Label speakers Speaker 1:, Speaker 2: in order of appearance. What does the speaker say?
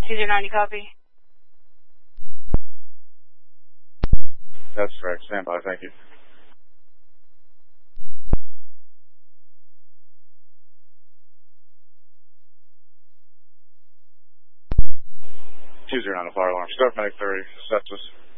Speaker 1: 209, copy.
Speaker 2: That's correct. Stand by. Thank you. 209 fire alarm. Start medic 30. Sepsis.